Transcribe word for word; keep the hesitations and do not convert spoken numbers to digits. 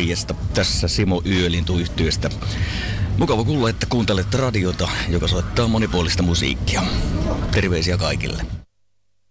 Morjesta, tässä Simo Yölintu-yhtyeestä. Mukava kuulla, että kuuntelet radiota, joka soittaa monipuolista musiikkia. Terveisiä kaikille.